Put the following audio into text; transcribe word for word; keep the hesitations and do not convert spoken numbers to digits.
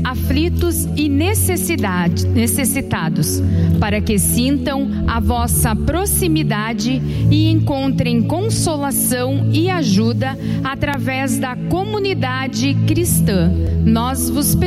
aflitos e necessidade, necessitados, para que sintam a vossa proximidade e encontrem consolação e ajuda através da comunidade cristã. Nós vos pedimos